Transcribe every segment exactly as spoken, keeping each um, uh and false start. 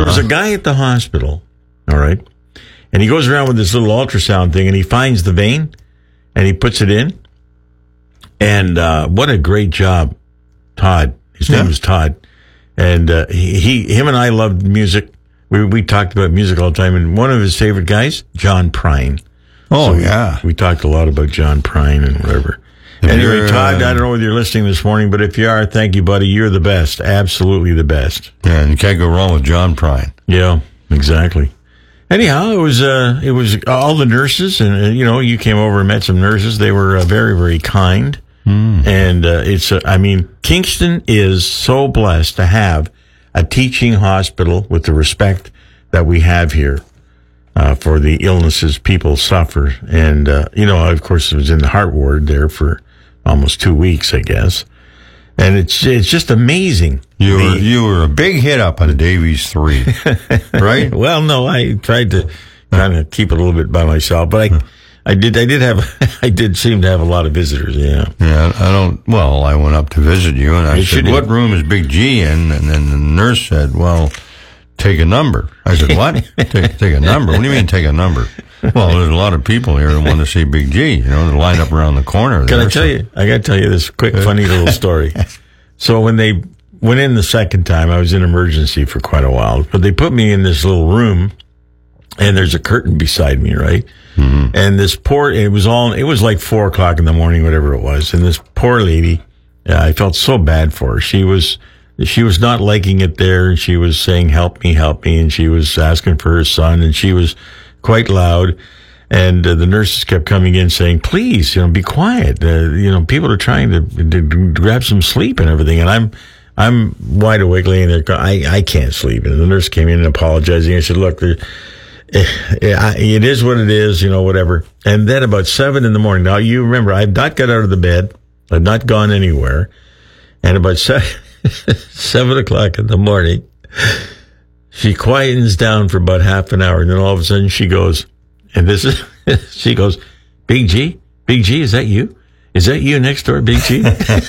there's a guy at the hospital, all right, and he goes around with this little ultrasound thing, and he finds the vein, and he puts it in. And uh, what a great job, Todd. His name Yeah. is Todd. And uh, he, he, him and I loved music. We we talked about music all the time. And one of his favorite guys, John Prine. Oh, So we- yeah. We, talked a lot about John Prine and whatever. If Anyway, you're, Todd, uh, I don't know whether you're listening this morning, but if you are, thank you, buddy. You're the best. Absolutely the best. Yeah, and you can't go wrong with John Prine. Yeah, exactly. Anyhow, it was uh, it was all the nurses, and uh, you know, you came over and met some nurses. They were uh, very, very kind, mm. and uh, it's. Uh, I mean, Kingston is so blessed to have a teaching hospital with the respect that we have here uh, for the illnesses people suffer. And uh, you know, of course, I was in the heart ward there for almost two weeks, I guess, and it's it's just amazing. You were The- you were a big hit up on Davies three, right? Well, no, I tried to kind of keep it a little bit by myself, but I, I did, I did have, I did seem to have a lot of visitors. Yeah, Yeah, I don't. Well, I went up to visit you, and I You said, should have. "What room is Big G in?" And then the nurse said, "Well, take a number." I said, "What? take, take a number? What do you mean take a number?" Well, there's a lot of people here that want to see Big G. You know, they're lined up around the corner. Can there, I tell so- you? I got to tell you this quick, funny little story. So when they went in the second time, I was in emergency for quite a while, but they put me in this little room, and there's a curtain beside me, right? Mm-hmm. And this poor, it was all, it was like four o'clock in the morning, whatever it was. And this poor lady, uh, I felt so bad for her. She was, she was not liking it there. And she was saying, help me, help me. And she was asking for her son, and she was quite loud. And uh, the nurses kept coming in saying, please, you know, be quiet. Uh, you know, people are trying to, to, to grab some sleep and everything. And I'm, I'm wide awake laying there. I, I can't sleep. And the nurse came in and apologizing. I said, look, there, it is what it is, you know, whatever. And then about seven in the morning, now you remember, I've not got out of the bed. I've not gone anywhere. And about seven, seven o'clock in the morning, she quietens down for about half an hour. And then all of a sudden she goes, and this is, she goes, Big G, Big G, is that you? Is that you next door, Big G?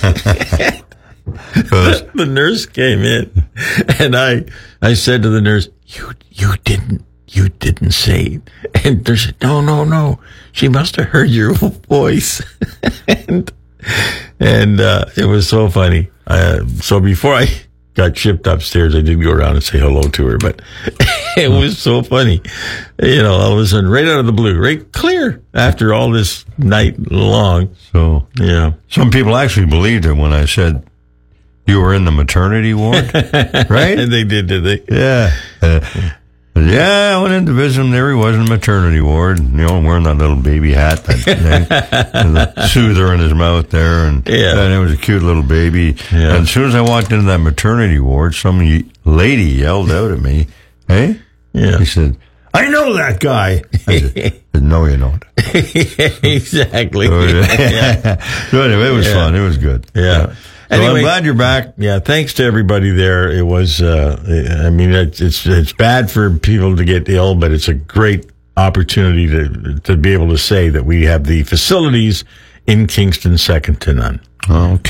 The nurse came in, and I, I said to the nurse, "You, you didn't, you didn't say." And the nurse said, "No, no, no. She must have heard your voice." and and uh, it was so funny. Uh, so before I got shipped upstairs, I did go around and say hello to her, but it was so funny. You know, all of a sudden, right out of the blue, right clear after all this night long. So, Yeah. some people actually believed it when I said you were in the maternity ward, right? And they did, did they? Yeah. Uh, yeah, I went in to visit him. There he was in the maternity ward, you know, wearing that little baby hat, that thing, and the soother in his mouth there, and, Yeah. and it was a cute little baby. Yeah. And as soon as I walked into that maternity ward, some ye- lady yelled out at me, "Hey?" Yeah. He said, "I know that guy." I said, "No, you don't." Exactly. So, Yeah. so anyway, it was Yeah. fun. It was good. Yeah. So Anyway- I'm glad you're back. Yeah, thanks to everybody there. It was, uh, I mean, it's, it's, it's bad for people to get ill, but it's a great opportunity to, to be able to say that we have the facilities in Kingston second to none. Okay.